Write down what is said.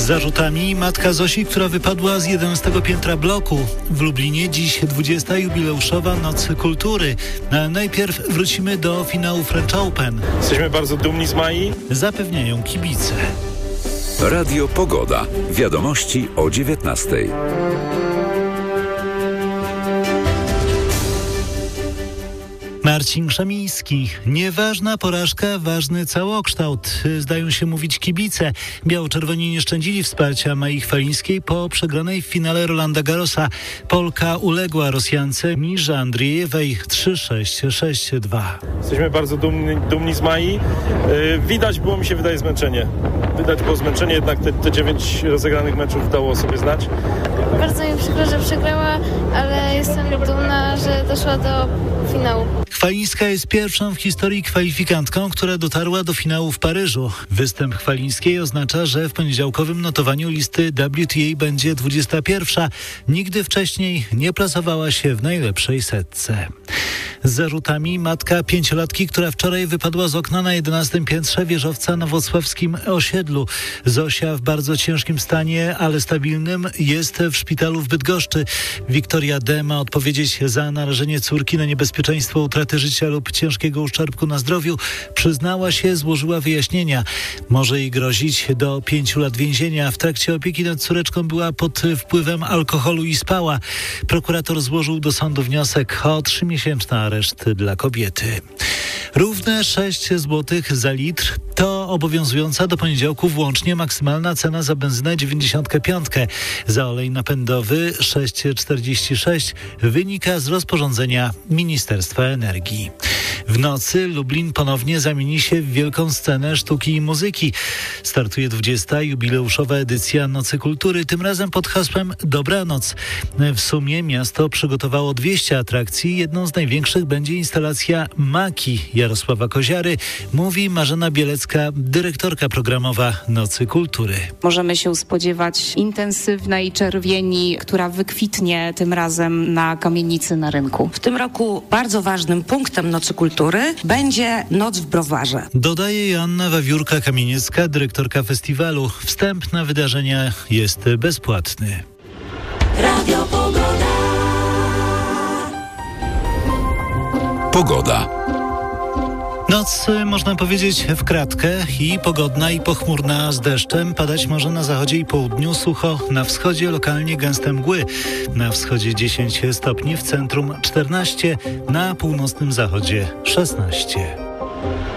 Z zarzutami matka Zosi, która wypadła z 11 piętra bloku. W Lublinie dziś 20. jubileuszowa Noc Kultury. Najpierw wrócimy do finału French Open. Jesteśmy bardzo dumni z Mai. Zapewniają kibice. Radio Pogoda. Wiadomości o 19:00. Marcin Krzemiński. Nieważna porażka, ważny całokształt. Zdają się mówić kibice. Biało-czerwoni nie szczędzili wsparcia Mai Chwalińskiej po przegranej w finale Rolanda Garrosa. Polka uległa Rosjance Mirze Andriejewej 3-6, 6-2. Jesteśmy bardzo dumni z Mai. Widać było, mi się wydaje, zmęczenie. Widać było zmęczenie, jednak te 9 rozegranych meczów dało sobie znać. Bardzo mi przykro, że przegrała, ale jestem dumna, że doszła do finału. Chwalińska jest pierwszą w historii kwalifikantką, która dotarła do finału w Paryżu. Występ Chwalińskiej oznacza, że w poniedziałkowym notowaniu listy WTA będzie 21. Nigdy wcześniej nie plasowała się w najlepszej setce. Z zarzutami matka 5-latki, która wczoraj wypadła z okna na 11 piętrze wieżowca na wrocławskim osiedlu. Zosia w bardzo ciężkim stanie, ale stabilnym, jest w szpitalu w Bydgoszczy. Wiktoria D. ma odpowiedzieć za narażenie córki na niebezpieczeństwo utraty życia lub ciężkiego uszczerbku na zdrowiu. Przyznała się, złożyła wyjaśnienia. Może jej grozić do 5 lat więzienia. W trakcie opieki nad córeczką była pod wpływem alkoholu i spała. Prokurator złożył do sądu wniosek o 3-miesięczny areszt dla kobiety. Równe 6 zł za litr to obowiązująca do poniedziałku włącznie maksymalna cena za benzynę 95. Za olej napędowy 6,46 wynika z rozporządzenia Ministerstwa Energii. W nocy Lublin ponownie zamieni się w wielką scenę sztuki i muzyki. Startuje 20. jubileuszowa edycja Nocy Kultury, tym razem pod hasłem Dobranoc. W sumie miasto przygotowało 200 atrakcji. Jedną z największych będzie instalacja Maki Jarosława Koziary, mówi Marzena Bielecka, dyrektorka programowa Nocy Kultury. Możemy się spodziewać intensywnej czerwieni, która wykwitnie tym razem na kamienicy na rynku. W tym roku bardzo ważnym punktem Nocy Kultury będzie Noc w Browarze. Dodaje Joanna Wawiórka-Kamieniecka, dyrektorka festiwalu. Wstęp na wydarzenia jest bezpłatny. Radio Pogoda. Pogoda. Noc, można powiedzieć, w kratkę i pogodna, i pochmurna z deszczem. Padać może na zachodzie i południu, sucho. Na wschodzie lokalnie gęste mgły. Na wschodzie 10 stopni, w centrum 14, na północnym zachodzie 16.